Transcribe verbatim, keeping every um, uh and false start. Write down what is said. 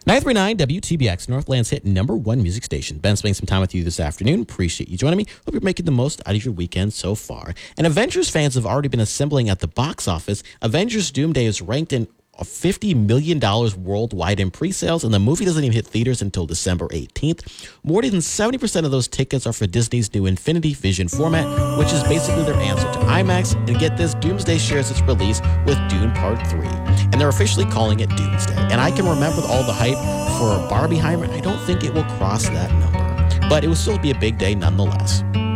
nine three nine W T B X, Northland's hit number one music station. Ben spending some time with you this afternoon. Appreciate you joining me. Hope you're making the most out of your weekend so far. And Avengers fans have already been assembling at the box office. Avengers Doomsday is ranked in fifty million dollars worldwide in pre-sales, and the movie doesn't even hit theaters until December eighteenth. More than seventy percent of those tickets are for Disney's new Infinity Vision format, which is basically their answer to IMAX. And get this, Doomsday shares its release with Dune Part three, and they're officially calling it Doomsday. And I can remember all the hype for Barbieheimer. I don't think it will cross that number, but it will still be a big day nonetheless.